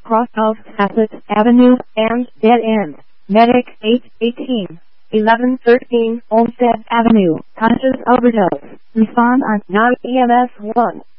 cross of Facet Avenue, and dead end. Medic 818. 1113 Olmsted Avenue, conscious overdose. Respond on non-EMS 1.